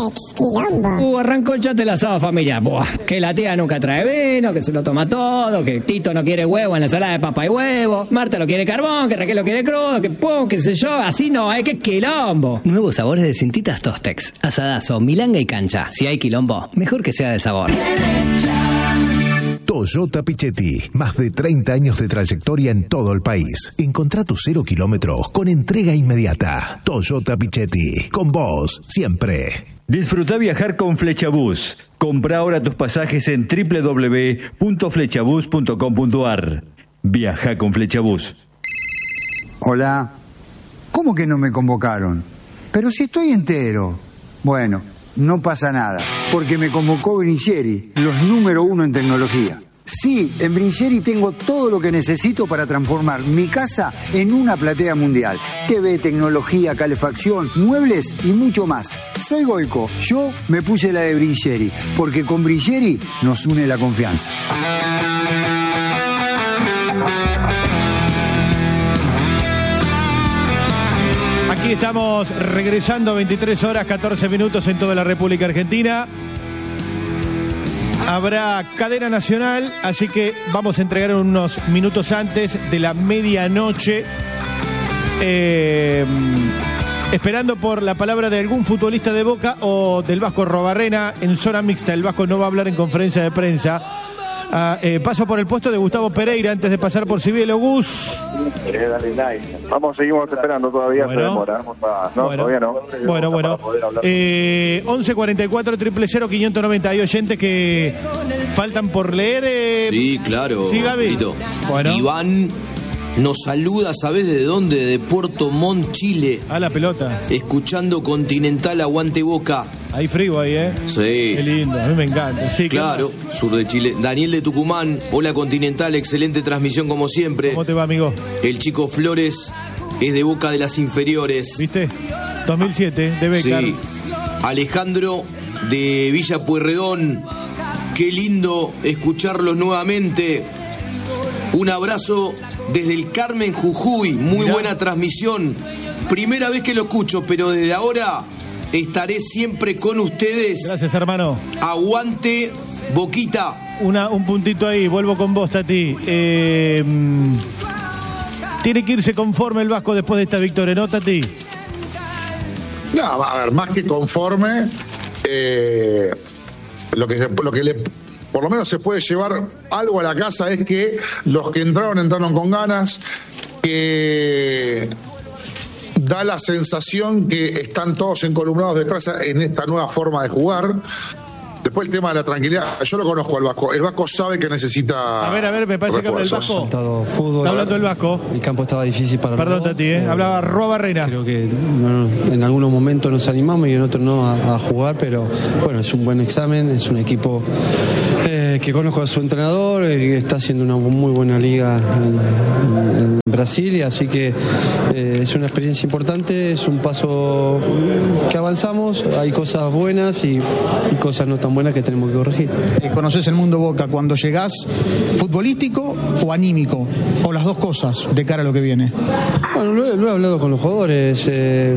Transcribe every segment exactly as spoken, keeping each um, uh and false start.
Quilombo. Uh, arrancó el chat del asado familiar. Buah, que la tía nunca trae vino, que se lo toma todo, que Tito no quiere huevo en la ensalada de papa y huevo, Marta lo quiere carbón, que Raquel lo quiere crudo, que pum, qué sé yo, así no, hay que quilombo. Nuevos sabores de Cintitas Tostex, asadazo, milanga y cancha. Si hay quilombo, mejor que sea de sabor. Toyota Pichetti, más de treinta años de trayectoria en todo el país. Encontrá tu cero kilómetros con entrega inmediata. Toyota Pichetti, con vos siempre. Disfruta viajar con Flechabús. Compra ahora tus pasajes en doble u doble u doble u punto flechabús punto com punto a r. Viaja con Flechabús. Hola. ¿Cómo que no me convocaron? Pero si estoy entero. Bueno, no pasa nada, porque me convocó Brincheri, los número uno en tecnología. Sí, en Brincheri tengo todo lo que necesito para transformar mi casa en una platea mundial. T V, tecnología, calefacción, muebles y mucho más. Soy Goico, yo me puse la de Brincheri, porque con Brincheri nos une la confianza. Aquí estamos regresando, veintitrés horas, catorce minutos en toda la República Argentina. Habrá cadena nacional, así que vamos a entregar unos minutos antes de la medianoche. Eh, esperando por la palabra de algún futbolista de Boca o del Vasco Robarrena en zona mixta. El Vasco no va a hablar en conferencia de prensa. Ah, eh, paso por el puesto de Gustavo Pereira antes de pasar por Cibielo. Gus. Vamos, seguimos esperando todavía, bueno, se demora. No, bueno, todavía no. Bueno, bueno. Eh, once cuarenta y cuatro, cero cero cero, quinientos noventa y oyentes que faltan por leer. Eh. Sí, claro. Sí, Gaby. Bueno. Iván nos saluda, ¿sabés de dónde? De Puerto Montt, Chile. A la pelota. Escuchando Continental, aguante Boca. Hay frío ahí, ¿eh? Sí. Qué lindo, a mí me encanta. Sí, claro, sur de Chile. Daniel de Tucumán, hola Continental, excelente transmisión como siempre. ¿Cómo te va, amigo? El chico Flores es de Boca de las inferiores. ¿Viste? dos mil siete, de Becar. Sí. Alejandro de Villa Pueyrredón, qué lindo escucharlos nuevamente. Un abrazo desde el Carmen, Jujuy, muy Mirá. buena transmisión. Primera vez que lo escucho, pero desde ahora estaré siempre con ustedes. Gracias, hermano. Aguante, Boquita. Una, un puntito ahí, vuelvo con vos, Tati. Eh, Tiene que irse conforme el Vasco después de esta victoria, ¿no, Tati? No, a ver, más que conforme, eh, lo que, lo que le... por lo menos se puede llevar algo a la casa es que los que entraron, entraron con ganas, que da la sensación que están todos encolumnados detrás en esta nueva forma de jugar. Después el tema de la tranquilidad, yo lo conozco al Vasco, el Vasco sabe que necesita. A ver, a ver, me parece refuerzos. Que habla el Vasco. Fútbol, está hablando el Vasco. El campo estaba difícil para Perdón, Tati, ¿eh? Hablaba Robarrena. Creo que bueno, en algunos momentos nos animamos y en otros no a, a jugar, pero bueno, es un buen examen, es un equipo eh, que conozco a su entrenador, eh, que está haciendo una muy buena liga en, en Brasil, y así que eh, es una experiencia importante, es un paso que avanzamos, hay cosas buenas y, y cosas no tan buenas que tenemos que corregir. ¿Conoces el mundo Boca cuando llegás, futbolístico o anímico? ¿O las dos cosas de cara a lo que viene? Bueno, lo he, lo he hablado con los jugadores. Eh,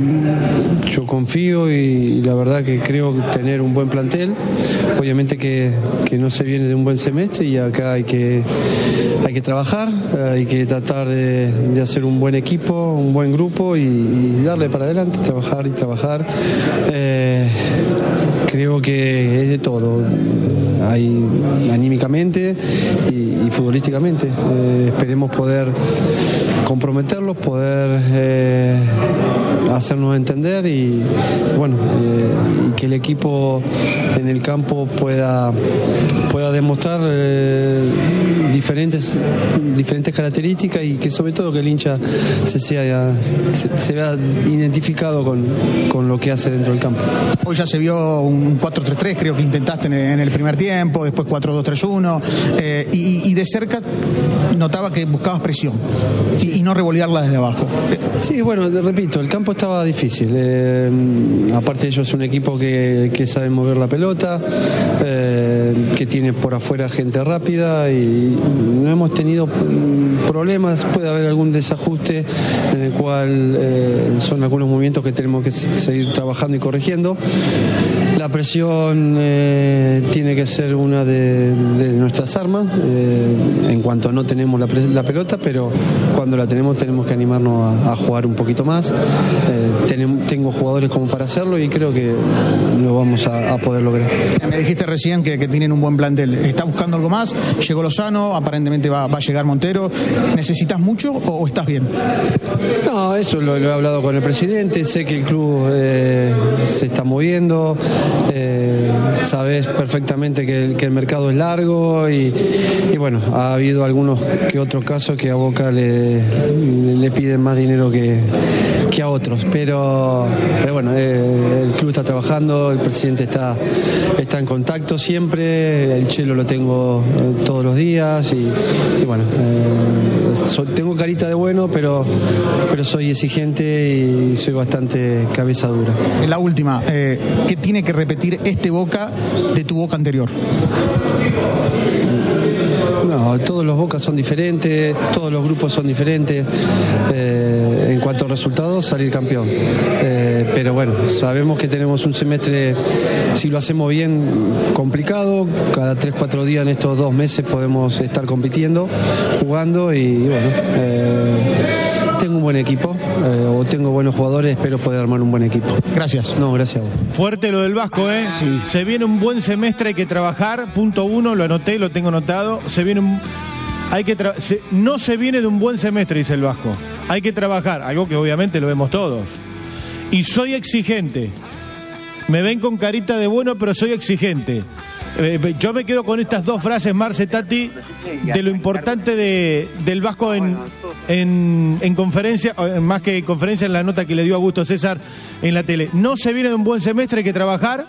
yo confío y, y la verdad que creo tener un buen plantel. Obviamente que, que no se viene de un buen semestre y acá hay que, hay que trabajar, hay que tratar de, de hacer un buen equipo, un buen grupo y, y darle para adelante, trabajar y trabajar. Eh, creo que es de todo, hay anímicamente y, y futbolísticamente. Eh, esperemos poder comprometerlos, poder eh, hacernos entender y bueno, eh, y que el equipo en el campo pueda pueda demostrar eh, diferentes diferentes características y que sobre todo que el hincha se sea se, se vea identificado con, con lo que hace dentro del campo. Hoy ya se vio un cuatro tres tres, creo que intentaste en el, en el primer tiempo, después cuatro dos tres uno, eh, y, y de cerca notaba que buscabas presión y, y no revolearla desde abajo. Sí, bueno, te repito, el campo estaba difícil. Eh, aparte ellos es un equipo que, que sabe mover la pelota. Eh, que tiene por afuera gente rápida y no hemos tenido problemas. Puede haber algún desajuste en el cual eh, son algunos movimientos que tenemos que seguir trabajando y corrigiendo. La presión eh, tiene que ser una de, de nuestras armas eh, en cuanto no tenemos la, la pelota, pero cuando la tenemos tenemos que animarnos a, a jugar un poquito más. Eh, tenemos, tengo jugadores como para hacerlo y creo que lo vamos a, a poder lograr. Me dijiste recién que, que tienen un buen plantel. ¿Está buscando algo más? Llegó Lozano, aparentemente va, va a llegar Montero. ¿Necesitas mucho o, o estás bien? No, eso lo, lo he hablado con el presidente. Sé que el club eh, se está moviendo. Eh, sabes perfectamente que el, que el mercado es largo y, y bueno, ha habido algunos que otros casos que a Boca le, le piden más dinero que, que a otros, pero, pero bueno, eh, el club está trabajando, el presidente está, está en contacto siempre, el Chelo lo tengo eh, todos los días y, y bueno, eh, so, tengo carita de bueno, pero, pero soy exigente y soy bastante cabeza dura. La última, eh, ¿qué tiene que repetir este Boca de tu Boca anterior? No, todos los Bocas son diferentes, todos los grupos son diferentes. Eh, en cuanto a resultados, salir campeón. Eh, pero bueno, sabemos que tenemos un semestre, si lo hacemos bien, complicado. Cada tres, cuatro días en estos dos meses podemos estar compitiendo, jugando y, y bueno. Eh, Tengo un buen equipo, eh, o tengo buenos jugadores, espero poder armar un buen equipo. Gracias. No, gracias a vos. Fuerte lo del Vasco, ¿eh? Sí. Se viene un buen semestre, hay que trabajar. Punto uno, lo anoté, lo tengo anotado. Se viene un... Hay que tra... se... No se viene de un buen semestre, dice el Vasco. Hay que trabajar, algo que obviamente lo vemos todos. Y soy exigente. Me ven con carita de bueno, pero soy exigente. Eh, yo me quedo con estas dos frases, Marce, Tati, de lo importante de, del Vasco en, en, en conferencia, más que conferencia, en la nota que le dio Augusto César en la tele. No se viene de un buen semestre, hay que trabajar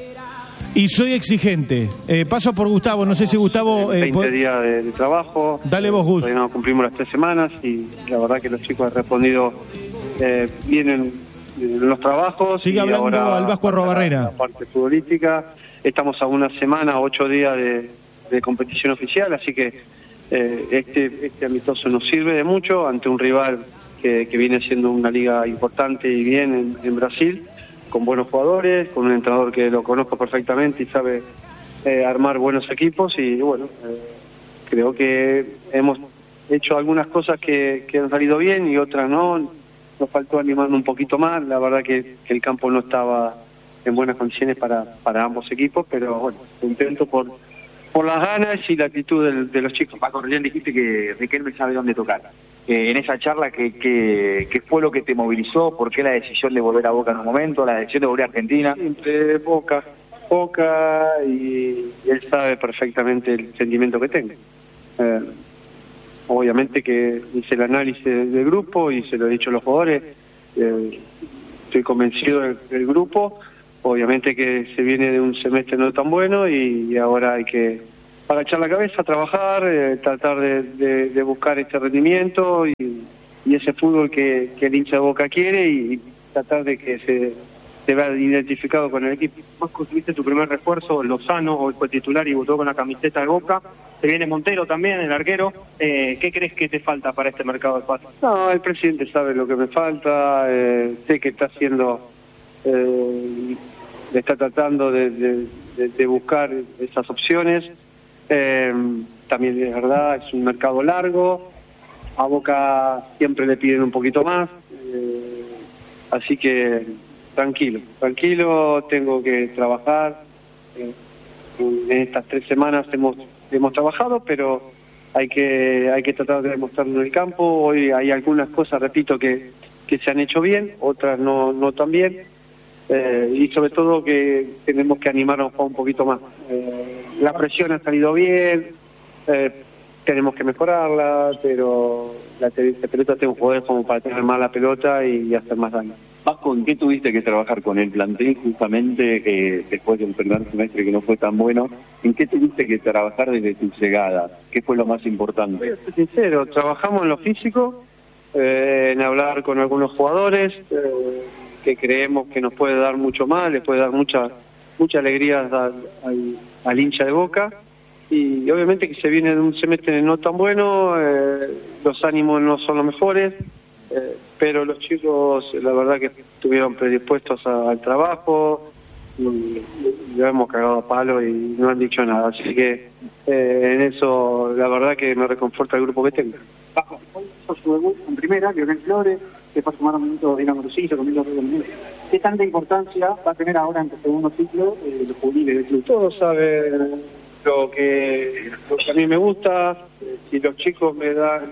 y soy exigente. Eh, paso por Gustavo, no sé si Gustavo... Eh, veinte días de, de trabajo. Dale vos, Gus. Todavía no cumplimos las tres semanas y la verdad que los chicos han respondido eh, bien en, en los trabajos. Sigue hablando ahora, al Vasco Arrobarrena. La parte futbolística. Estamos a una semana, ocho días de, de competición oficial, así que eh, este, este amistoso nos sirve de mucho ante un rival que, que viene siendo una liga importante y bien en, en Brasil, con buenos jugadores, con un entrenador que lo conozco perfectamente y sabe eh, armar buenos equipos y bueno, eh, creo que hemos hecho algunas cosas que, que han salido bien y otras no, nos faltó animarnos un poquito más, la verdad que, que el campo no estaba en buenas condiciones para, para ambos equipos, pero bueno, contento por, por las ganas y la actitud de, de los chicos. Paco, recién dijiste que Riquelme sabe dónde tocar. Eh, en esa charla, ¿qué, qué, ¿qué fue lo que te movilizó? ¿Por qué la decisión de volver a Boca en un momento? ¿La decisión de volver a Argentina? Siempre Boca, Boca y, y él sabe perfectamente el sentimiento que tengo. Eh, obviamente que hice el análisis del grupo y se lo he dicho a los jugadores. Eh, estoy convencido del, del grupo. Obviamente que se viene de un semestre no tan bueno y ahora hay que agachar la cabeza, trabajar, eh, tratar de, de, de buscar este rendimiento y, y ese fútbol que, que el hincha de Boca quiere y, y tratar de que se, se vea identificado con el equipo. Vos conseguiste tu primer refuerzo, Lozano, hoy fue titular y votó con la camiseta de Boca. Te viene Montero también, el arquero. Eh, ¿Qué crees que te falta para este mercado de pases? No, el presidente sabe lo que me falta, eh, sé que está haciendo... Eh, está tratando de, de, de, de buscar esas opciones. Eh, también es verdad, es un mercado largo, a Boca siempre le piden un poquito más, eh, así que tranquilo, tranquilo, tengo que trabajar. Eh, en estas tres semanas hemos hemos trabajado, pero hay que hay que tratar de demostrarlo en el campo. Hoy hay algunas cosas, repito, que, que se han hecho bien, otras no, no tan bien. Eh, y sobre todo que tenemos que animarnos un poquito más. Eh, la presión ha salido bien, eh, tenemos que mejorarla, pero la, la pelota tengo poder como para tener más la pelota y, y hacer más daño. Vasco, ¿en qué tuviste que trabajar con el plantel justamente eh, después del primer semestre que no fue tan bueno? ¿En qué tuviste que trabajar desde tu llegada? ¿Qué fue lo más importante? Voy a ser sincero, trabajamos en lo físico, eh, en hablar con algunos jugadores, eh, que creemos que nos puede dar mucho más, les puede dar mucha mucha alegría al, al, al hincha de Boca, y obviamente que se viene de un semestre no tan bueno, eh, los ánimos no son los mejores, eh, pero los chicos la verdad que estuvieron predispuestos a, al trabajo, y lo hemos cagado a palo y no han dicho nada, así que eh, en eso la verdad que me reconforta el grupo que tengo. Bajo, hoy sos su debut en primera, Lionel Flores, que fue a sumar un minuto de Dinamo Luciso, con minutos de minutos. ¿Qué tanta importancia va a tener ahora en el segundo ciclo eh, los juveniles del club? Todos saben lo que, lo que a mí me gusta, eh, si los chicos me dan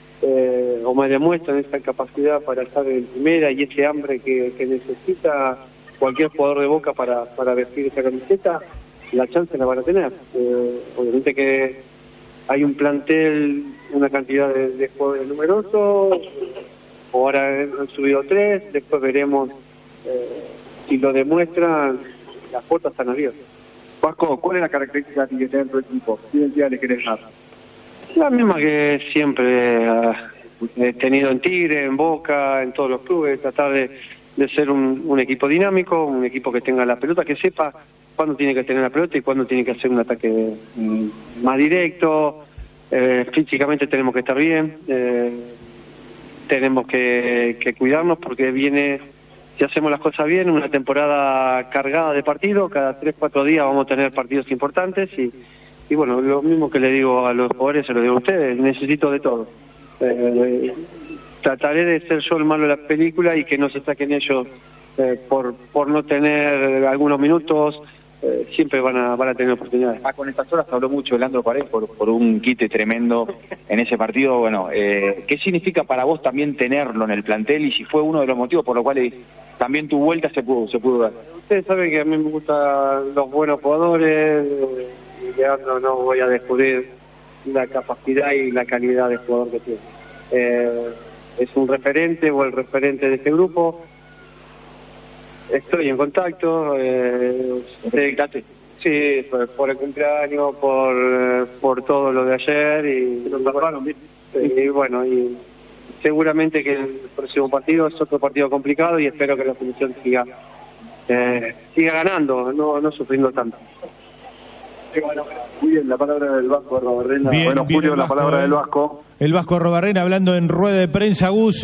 eh, o me demuestran esa capacidad para estar en primera y ese hambre que, que necesita cualquier jugador de Boca para, para vestir esa camiseta, la chance la van a tener. Eh, obviamente que hay un plantel, una cantidad de, de jugadores numerosos, ahora han subido tres, después veremos eh, si lo demuestran, las puertas están abiertas. Vasco, ¿cuál es la característica que tiene que tener tu equipo? ¿Qué identidad le querés dar? La misma que siempre eh, he tenido en Tigre, en Boca, en todos los clubes, tratar de, de ser un, un equipo dinámico, un equipo que tenga la pelota, que sepa cuándo tiene que tener la pelota y cuándo tiene que hacer un ataque mm, más directo. Eh, físicamente tenemos que estar bien, eh, tenemos que, que cuidarnos porque viene, si hacemos las cosas bien, una temporada cargada de partidos, cada tres, cuatro días vamos a tener partidos importantes y, y bueno, lo mismo que le digo a los jugadores, se lo digo a ustedes, necesito de todo. Eh, trataré de ser yo el malo de la película y que no se saquen ellos eh, por, por no tener algunos minutos. Eh, siempre van a van a tener oportunidades. Ah, con estas horas habló mucho de Leandro Paredes por, por un quite tremendo en ese partido. Bueno, eh, ¿qué significa para vos también tenerlo en el plantel y si fue uno de los motivos por los cuales también tu vuelta se pudo se pudo dar? Ustedes saben que a mí me gustan los buenos jugadores y Leandro no voy a descubrir la capacidad y la calidad de jugador que tiene. Eh, es un referente o el referente de este grupo. Estoy en contacto, eh, sé, sí, por, por el cumpleaños, por por todo lo de ayer y, y, y bueno, y seguramente que el próximo partido es otro partido complicado y espero que la selección siga eh, siga ganando, no no sufriendo tanto. Muy bien, la palabra del Vasco Arrobarrena. Bien, bueno, bien Julio, el la Vasco, palabra eh. del Vasco. El Vasco Arrobarrena hablando en rueda de prensa, Gus,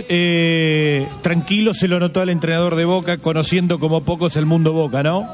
eh, tranquilo se lo notó al entrenador de Boca, conociendo como pocos el mundo Boca, ¿no?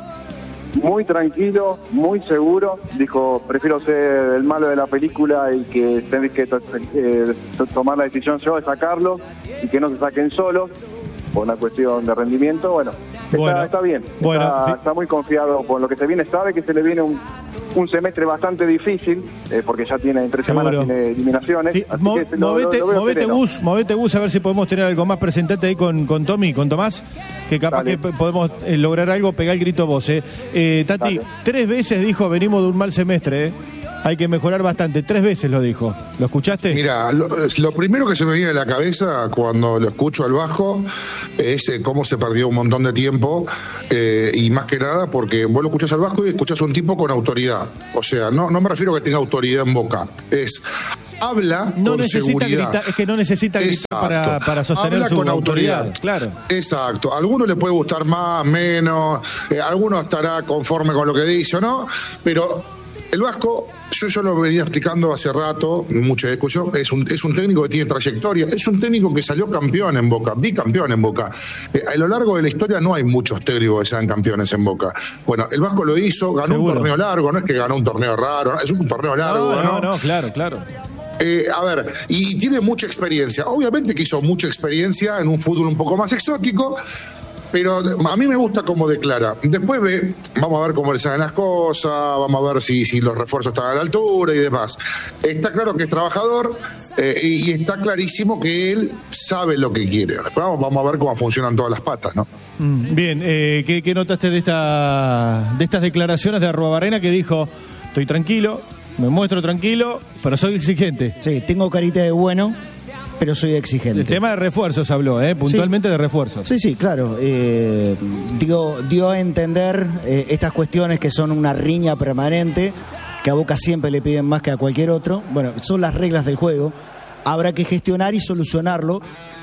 Muy tranquilo, muy seguro. Dijo, prefiero ser el malo de la película y que tenés que eh, tomar la decisión yo de sacarlo y que no se saquen solos por una cuestión de rendimiento. Bueno, está, bueno, está bien. Bueno, está, sí. está muy confiado por lo que se viene. Sabe que se le viene un, un semestre bastante difícil eh, porque ya tiene en tres semanas tiene eliminaciones. Sí, así mo- que lo- movete, lo veo movete sereno. Gus, movete Gus, a ver si podemos tener algo más presentante ahí con, con Tommy, con Tomás, que capaz Dale. que p- podemos eh, lograr algo, pegar el grito vos, eh. Eh, Tati, Dale. tres veces dijo, venimos de un mal semestre, eh. Hay que mejorar bastante, tres veces lo dijo. ¿Lo escuchaste? Mira, lo, lo primero que se me viene a la cabeza cuando lo escucho al Vasco es eh, cómo se perdió un montón de tiempo eh, y más que nada porque vos lo escuchás al Vasco y escuchás a un tipo con autoridad. O sea, no, no me refiero a que tenga autoridad en boca, es habla No con necesita seguridad. gritar, es que no necesita gritar Exacto. para, para sostener Habla su con autoridad. autoridad. Claro. Exacto. A alguno le puede gustar más, menos, eh, alguno estará conforme con lo que dice o no, pero el Vasco, yo, yo lo venía explicando hace rato, mucha discusión, es un, es un técnico que tiene trayectoria, es un técnico que salió campeón en Boca, bicampeón en Boca. Eh, a lo largo de la historia no hay muchos técnicos que sean campeones en Boca. Bueno, el Vasco lo hizo, ganó Seguro. un torneo largo, no es que ganó un torneo raro, es un torneo largo, No, ¿no? no, no, claro, claro. Eh, a ver, y, y tiene mucha experiencia. Obviamente que hizo mucha experiencia en un fútbol un poco más exótico, pero a mí me gusta cómo declara. Después ve, vamos a ver cómo le salen las cosas, vamos a ver si, si los refuerzos están a la altura y demás. Está claro que es trabajador eh, y, y está clarísimo que él sabe lo que quiere. Después vamos, vamos a ver cómo funcionan todas las patas, ¿no? Mm, Bien, eh, ¿qué, qué notaste de, esta, de estas declaraciones de Arruabarrena que dijo, estoy tranquilo, me muestro tranquilo, pero soy exigente? Sí, tengo carita de bueno, pero soy exigente. El tema de refuerzos habló, ¿eh? Puntualmente Sí. de refuerzos. Sí, sí, claro. Eh, dio, dio a entender eh, estas cuestiones que son una riña permanente, que a Boca siempre le piden más que a cualquier otro. Bueno, son las reglas del juego. Habrá que gestionar y solucionarlo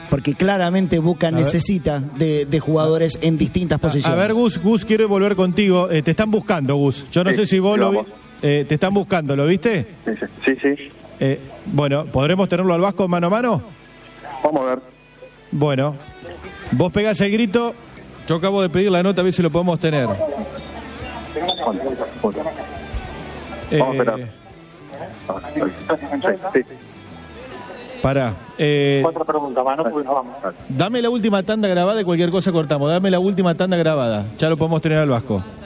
porque claramente Boca necesita de, de jugadores en distintas posiciones. A ver, Gus, Gus, quiero volver contigo. Eh, te están buscando, Gus. Yo no Sí, sé si vos lo vi. vamos. Eh, te están buscando, ¿lo viste? Sí, sí. sí, sí. Eh, bueno, ¿podremos tenerlo al Vasco mano a mano? Vamos a ver. Bueno, vos pegás el grito. Yo acabo de pedir la nota, a ver si lo podemos tener. Eh, Vamos a esperar. Sí, sí. Pará. Eh, Otra pregunta más, ¿no? Porque nos vamos. dame la última tanda grabada y cualquier cosa cortamos. Dame la última tanda grabada. Ya lo podemos tener al Vasco.